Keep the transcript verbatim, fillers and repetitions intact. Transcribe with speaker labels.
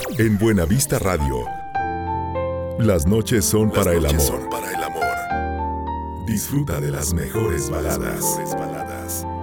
Speaker 1: En Buenavista Radio, las noches son
Speaker 2: Las
Speaker 1: para el
Speaker 2: noches
Speaker 1: amor.
Speaker 2: son para el amor.
Speaker 1: Disfruta de las mejores baladas.
Speaker 2: Mejores baladas.